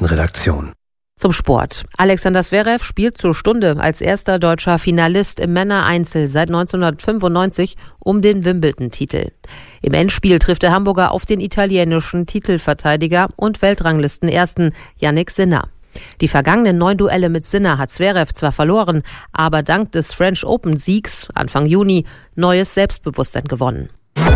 Nachrichtenredaktion. Zum Sport. Alexander Zverev spielt zur Stunde als erster deutscher Finalist im Männereinzel seit 1995 um den Wimbledon-Titel. Im Endspiel trifft der Hamburger auf den italienischen Titelverteidiger und Weltranglistenersten Jannik Sinner. Die vergangenen 9 Duelle mit Sinner hat Zverev zwar verloren, aber dank des French Open-Siegs Anfang Juni neues Selbstbewusstsein gewonnen.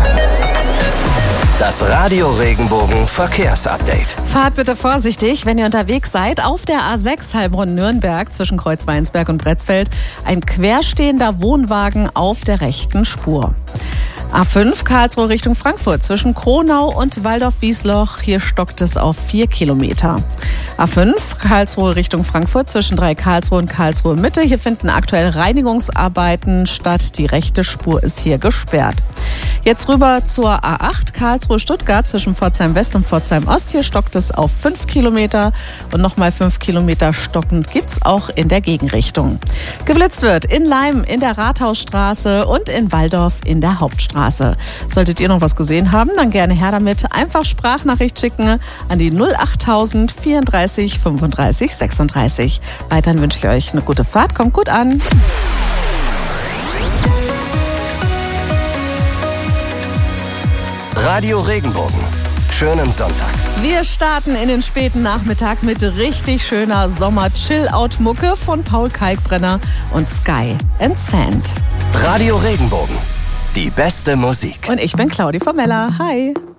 Das Radio Regenbogen Verkehrsupdate. Fahrt bitte vorsichtig, wenn ihr unterwegs seid. Auf der A6 Heilbronn-Nürnberg zwischen Kreuzweinsberg und Bretzfeld ein querstehender Wohnwagen auf der rechten Spur. A5 Karlsruhe Richtung Frankfurt zwischen Kronau und Waldorf-Wiesloch. Hier stockt es auf 4 Kilometer. A5 Karlsruhe Richtung Frankfurt zwischen 3 Karlsruhe und Karlsruhe Mitte. Hier finden aktuell Reinigungsarbeiten statt. Die rechte Spur ist hier gesperrt. Jetzt rüber zur A8 Karlsruhe Stuttgart zwischen Pforzheim West und Pforzheim Ost. Hier stockt es auf 5 Kilometer und nochmal 5 Kilometer stockend gibt's auch in der Gegenrichtung. Geblitzt wird in Leim in der Rathausstraße und in Walldorf in der Hauptstraße. Solltet ihr noch was gesehen haben, dann gerne her damit. Einfach Sprachnachricht schicken an die 08000 34 35 36. Weiterhin wünsche ich euch eine gute Fahrt. Kommt gut an. Radio Regenbogen. Schönen Sonntag. Wir starten in den späten Nachmittag mit richtig schöner Sommer-Chill-Out-Mucke von Paul Kalkbrenner und Sky and Sand. Radio Regenbogen. Die beste Musik. Und ich bin Claudi Formella. Hi.